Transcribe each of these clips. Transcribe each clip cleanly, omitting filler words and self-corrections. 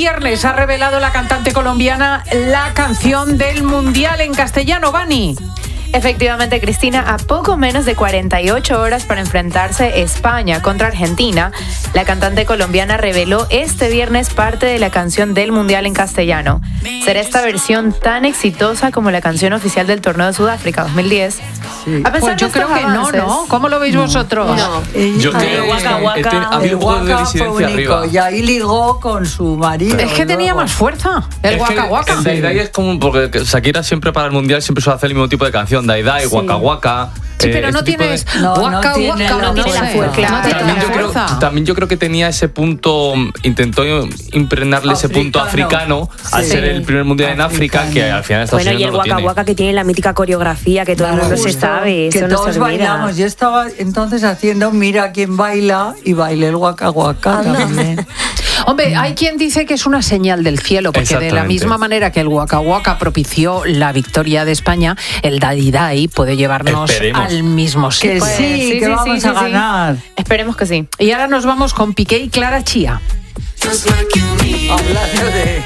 viernes ha revelado la cantante colombiana la canción del Mundial en castellano, Vani. Efectivamente, Cristina, a poco menos de 48 horas para enfrentarse España contra Argentina, la cantante colombiana reveló este viernes parte de la canción del Mundial en castellano. ¿Será esta versión tan exitosa como la canción oficial del torneo de Sudáfrica 2010? Sí. A pesar Pues yo de estos creo que avances, no. ¿Cómo lo veis vosotros? No. Yo creo que ha habido un poco de disidencia arriba. Y ahí ligó con su marido. Es que tenía más fuerza. El Waka Waka. El Daidai es como porque Shakira siempre para el Mundial siempre suele hacer el mismo tipo de canción. Daidai, Waka Waka. Sí, pero no tienes Waka Waka, no tiene la fuerza. También yo creo que tenía ese punto, intentó impregnarle ese punto africano al ser el primer Mundial en África, que al final está Bueno, y el Waka Waka que tiene la mítica coreografía que todo el mundo se sabe, que eso no todos se olvida. bailamos. Yo estaba entonces haciendo Mira quién baila y bailé el Waka Waka también. Hombre, hay quien dice que es una señal del cielo, porque de la misma manera que el Waka Waka propició la victoria de España, el Daidai puede llevarnos al mismo sitio. Que sí, que vamos a ganar. Esperemos que sí. Y ahora nos vamos con Piqué y Clara Chía. Hablando de...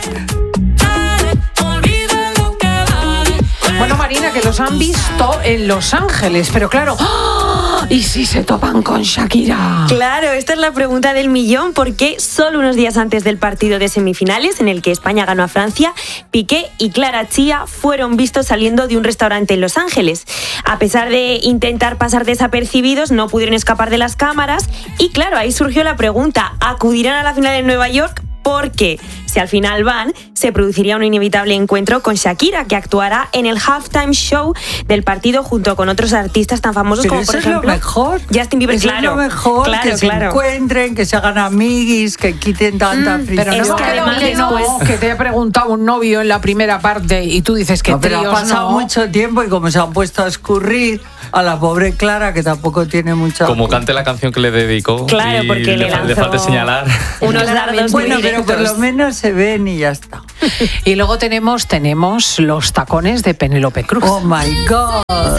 Bueno, Marina, que los han visto en Los Ángeles, pero claro... ¿Y si se topan con Shakira? Claro, esta es la pregunta del millón, porque solo unos días antes del partido de semifinales, en el que España ganó a Francia, Piqué y Clara Chía fueron vistos saliendo de un restaurante en Los Ángeles. A pesar de intentar pasar desapercibidos, no pudieron escapar de las cámaras y claro, ahí surgió la pregunta, ¿acudirán a la final en Nueva York? Porque si al final van, se produciría un inevitable encuentro con Shakira, que actuará en el halftime show del partido junto con otros artistas tan famosos como, por ejemplo, es lo mejor. Justin Bieber. Eso es lo mejor, que se encuentren, que se hagan amiguis, que quiten tanta fricción. Pero no, que te he preguntado un novio en la primera parte y tú dices que pero ha pasado mucho tiempo y como se han puesto a escurrir a la pobre Clara, que tampoco tiene mucha... Como cante la canción que le dedicó. Claro, y porque le falta señalar. Unos dardos bueno, pero por lo menos se ven y ya está. Y luego tenemos los tacones de Penélope Cruz. Oh my God.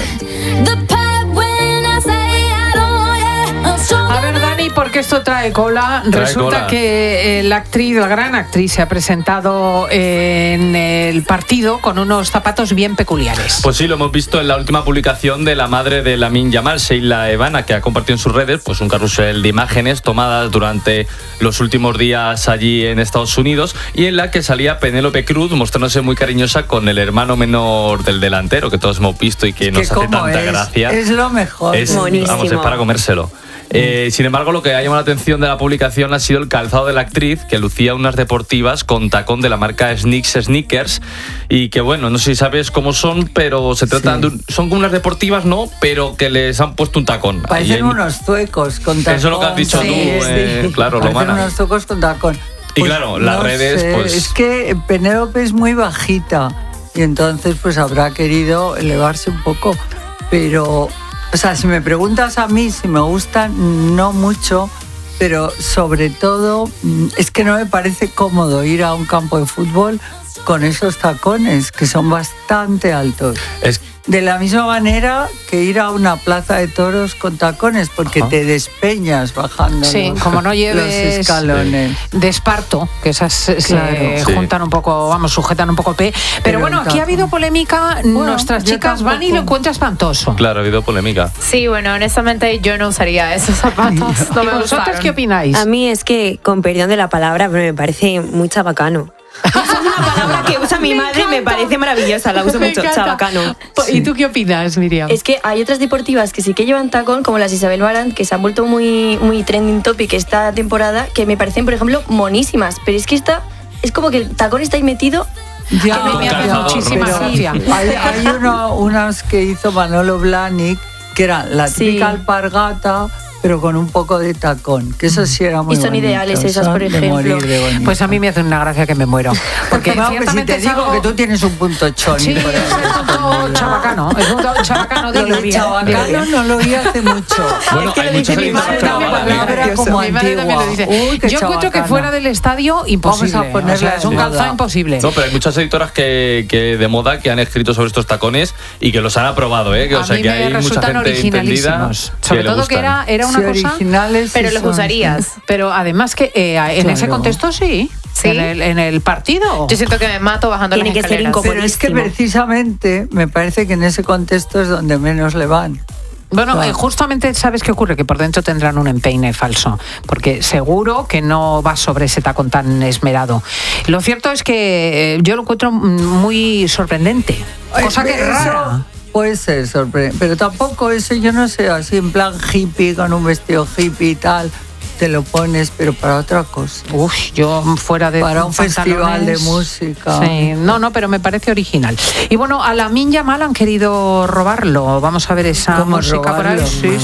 A ver, Dani, porque esto trae cola. Resulta que la gran actriz, se ha presentado en el partido con unos zapatos bien peculiares. Pues sí, lo hemos visto en la última publicación de la madre de Lamine Yamal, Sheila Evana, que ha compartido en sus redes pues un carrusel de imágenes tomadas durante los últimos días allí en Estados Unidos y en la que salía Penélope Cruz mostrándose muy cariñosa con el hermano menor del delantero, que todos hemos visto y que nos hace tanta gracia. Es lo mejor. Buenísimo. Vamos, es para comérselo. Sin embargo, lo que ha llamado la atención de la publicación ha sido el calzado de la actriz, que lucía unas deportivas con tacón de la marca Sneakers, y que bueno, no sé si sabes cómo son, pero se trata de son como unas deportivas, ¿no? Pero que les han puesto un tacón. Parecen unos zuecos con tacón. Eso es lo que has dicho tú, claro, Parecen Romana. unos zuecos con tacón. Y claro, las redes, pues... Es que Penélope es muy bajita y entonces pues habrá querido elevarse un poco, pero... O sea, si me preguntas a mí si me gustan, no mucho, pero sobre todo es que no me parece cómodo ir a un campo de fútbol con esos tacones, que son bastante altos. De la misma manera que ir a una plaza de toros con tacones, porque te despeñas bajando como no lleves los escalones. De esparto, que esas se juntan un poco, sujetan un poco el pie. Pero bueno, aquí ha habido polémica. Nuestras chicas van y lo encuentran espantoso. Claro, ha habido polémica. Sí, bueno, honestamente yo no usaría esos zapatos. No ¿Y vosotros qué opináis? A mí es que, con perdón de la palabra, pero me parece muy chabacano. Es una palabra que usa mi madre, me parece maravillosa, la uso mucho, chabacano. ¿Y tú qué opinas, Miriam? Es que hay otras deportivas que sí que llevan tacón, como las Isabel Marant, que se han vuelto muy trending topic esta temporada, que me parecen, por ejemplo, monísimas. Pero es que esta es como que el tacón está ahí metido. Ya, me hace muchísima gracia. Hay unas que hizo Manolo Blahnik, que era la típica alpargata, pero con un poco de tacón, que eso sí era muy bonito. Y son ideales esas, por ejemplo. Pues a mí me hace una gracia que me muero. Porque si te digo que tú tienes un punto choni. Sí, es un punto chabacano. Es un punto chabacano de Olivia. Chabacano no lo vi hace mucho. Bueno, es que hay lo dice mi madre, como mi madre también lo dice. Yo encuentro que fuera del estadio, imposible. Vamos a ponerla, es un calzado imposible. No, pero hay muchas editoras que de moda que han escrito sobre estos tacones y que los han aprobado, ¿eh? A mí me resultan originalísimos. Sobre todo que era una cosa... originales, pero los usarías. Pero además que en ese contexto sí. ¿Sí? en el partido. Yo siento que me mato bajando las escaleras. Pero es que precisamente me parece que en ese contexto es donde menos le van. Bueno, justamente, ¿sabes qué ocurre? Que por dentro tendrán un empeine falso, porque seguro que no va sobre ese tacón tan esmerado. Lo cierto es que yo lo encuentro muy sorprendente, cosa que es rara. Puede ser sorprendente, pero tampoco eso, yo no sé, así en plan hippie, con un vestido hippie y tal, te lo pones, pero para otra cosa. Yo fuera de para un festival de música. Sí, no, pero me parece original. Y bueno, a Lamine Yamal han querido robarlo. Vamos a ver esa música por ahí. Sí.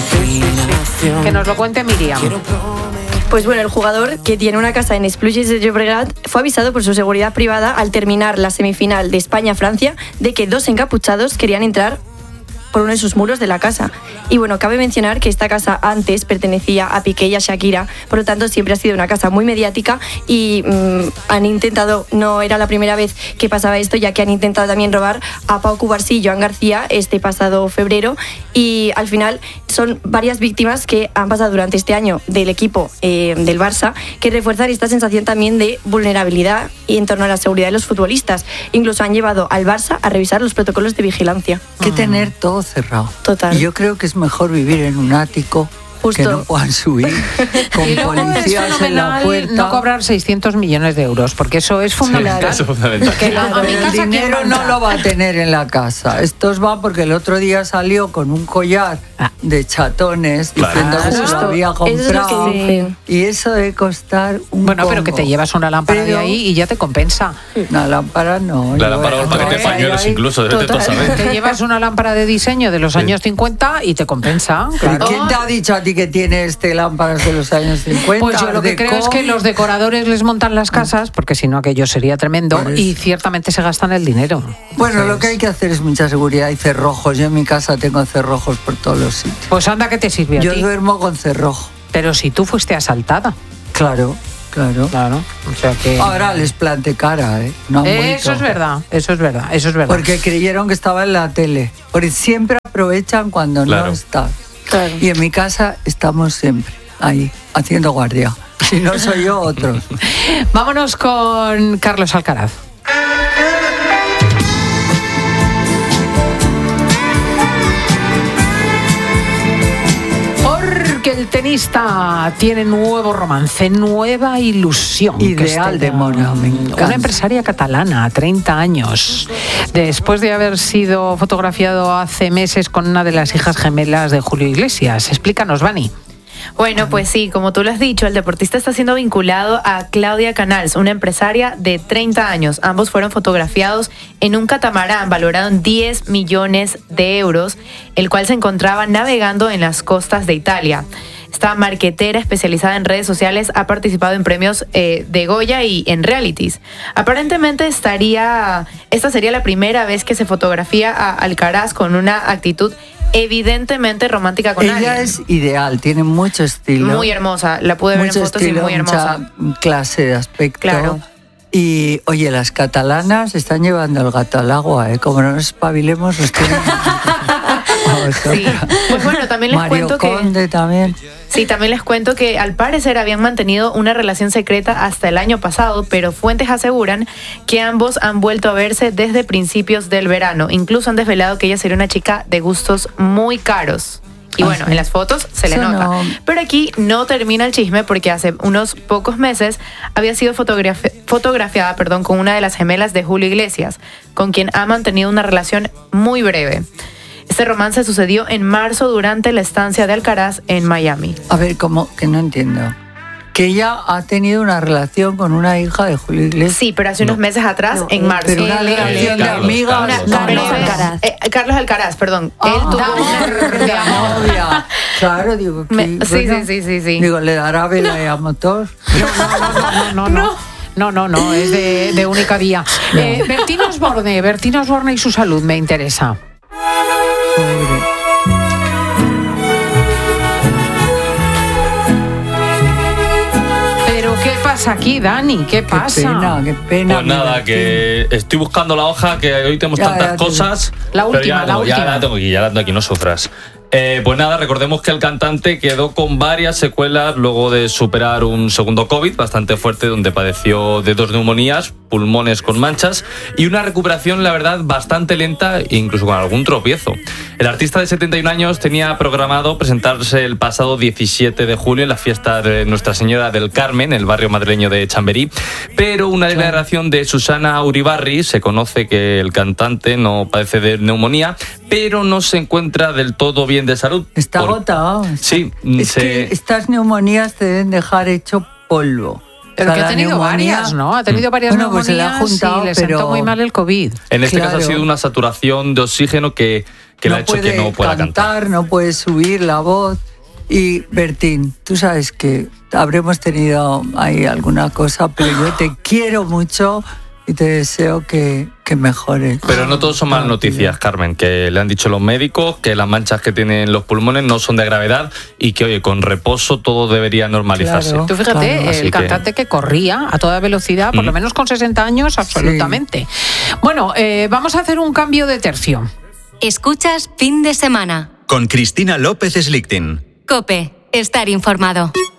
Que nos lo cuente Miriam. Pues bueno, el jugador, que tiene una casa en Esplugues de Llobregat, fue avisado por su seguridad privada al terminar la semifinal de España-Francia de que 2 encapuchados querían entrar por uno de sus muros de la casa. Y bueno, cabe mencionar que esta casa antes pertenecía a Piqué y a Shakira, por lo tanto siempre ha sido una casa muy mediática y han intentado, no era la primera vez que pasaba esto, ya que han intentado también robar a Pau Cubarsí y Joan García este pasado febrero, y al final son varias víctimas que han pasado durante este año del equipo del Barça, que refuerzan esta sensación también de vulnerabilidad y en torno a la seguridad de los futbolistas. Incluso han llevado al Barça a revisar los protocolos de vigilancia. Que tener todo cerrado. Total. Y yo creo que es mejor vivir en un ático. Justo. Que no puedan subir con y luego policías en la puerta. No cobrar 600 millones de euros, porque eso es fundamental. Eso es fundamental. Que el dinero no lo va a tener en la casa. Estos va porque el otro día salió con un collar de chatones diciendo que se lo había comprado. Y eso debe costar un Bueno, poco. pero que te llevas una lámpara de ahí y ya te compensa. Una lámpara no. La lámpara o el paquete de pañuelos incluso, debes de saber. Te llevas una lámpara de diseño de los años 50 y te compensa. Claro. ¿Quién te ha dicho a ti que tiene lámparas de los años 50? Pues yo lo que creo es que los decoradores les montan las casas, porque si no aquello sería tremendo, y ciertamente se gastan el dinero. Bueno, entonces, lo que hay que hacer es mucha seguridad y cerrojos. Yo en mi casa tengo cerrojos por todos los sitios. Pues anda que te sirve a ti. Yo duermo con cerrojo. Pero si tú fuiste asaltada. Claro. O sea que... Ahora les plante cara, ¿eh? No han eso es verdad. Porque creyeron que estaba en la tele. Porque siempre aprovechan cuando no está. Claro. Y en mi casa estamos siempre ahí, haciendo guardia. Si no soy yo, otros. Vámonos con Carlos Alcaraz. Porque el tenista tiene nuevo romance, nueva ilusión. Ideal de Mona, me encanta. Una empresaria catalana, 30 años. Después de haber sido fotografiado hace meses con una de las hijas gemelas de Julio Iglesias. Explícanos, Vani. Bueno, pues sí, como tú lo has dicho, el deportista está siendo vinculado a Claudia Canals, una empresaria de 30 años. Ambos fueron fotografiados en un catamarán valorado en 10 millones de euros, el cual se encontraba navegando en las costas de Italia. Esta marquetera especializada en redes sociales ha participado en premios de Goya y en realities. Aparentemente esta sería la primera vez que se fotografía a Alcaraz con una actitud evidentemente romántica con alguien. Ella es ideal, tiene mucho estilo. Muy hermosa, la pude ver en fotos y muy hermosa. Mucha clase de aspecto. Claro. Y, oye, las catalanas están llevando el gato al agua, ¿eh? Como no nos espabilemos, nos tienen... Sí. Pues bueno, también les Mario cuento Conde también. Sí, también les cuento que al parecer habían mantenido una relación secreta hasta el año pasado, pero fuentes aseguran que ambos han vuelto a verse desde principios del verano. Incluso han desvelado que ella sería una chica de gustos muy caros. Y bueno, en las fotos se le nota. No. Pero aquí no termina el chisme porque hace unos pocos meses había sido fotografiada con una de las gemelas de Julio Iglesias, con quien ha mantenido una relación muy breve. Este romance sucedió en marzo durante la estancia de Alcaraz en Miami. A ver, ¿cómo? Que no entiendo. Que ella ha tenido una relación con una hija de Julio Iglesias. Sí, pero hace unos meses atrás, en marzo. Pero una relación de amiga. Carlos Alcaraz, perdón. Él tuvo una novia. Claro, digo. Sí. Digo, ¿le dará vela y a motor? No, es de única vía. Bertín Osborne y su salud me interesa. ¿Pero qué pasa aquí, Dani? ¿Qué pasa? Qué pena. Pues nada, que estoy buscando la hoja, que hoy tenemos tantas cosas. La última. Ya la tengo aquí, no sufras. Pues nada, recordemos que el cantante quedó con varias secuelas luego de superar un segundo COVID bastante fuerte, donde padeció de 2 neumonías, pulmones con manchas y una recuperación, la verdad, bastante lenta e incluso con algún tropiezo. El artista de 71 años tenía programado presentarse el pasado 17 de julio en la fiesta de Nuestra Señora del Carmen, en el barrio madrileño de Chamberí, pero una declaración de Susana Uribarri, se conoce que el cantante no padece de neumonía, pero no se encuentra del todo bien de salud. Está agotado. Sí. Es que estas neumonías te deben dejar hecho polvo. Pero que ha tenido varias, ¿no? Ha tenido varias neumonías, pues se le ha juntado, y le sentó muy mal el COVID. En este caso ha sido una saturación de oxígeno que le ha hecho que no pueda cantar. No puede subir la voz. Y Bertín, tú sabes que habremos tenido ahí alguna cosa, pero yo te quiero mucho y te deseo que mejores. Pero no todos son malas noticias, Carmen, que le han dicho los médicos que las manchas que tienen los pulmones no son de gravedad y que, oye, con reposo todo debería normalizarse. Claro, tú fíjate, claro. el cantante que corría a toda velocidad, por lo menos con 60 años, absolutamente. Sí. Bueno, vamos a hacer un cambio de tercio. Escuchas Fin de Semana. Con Cristina López Slichting. COPE. Estar informado.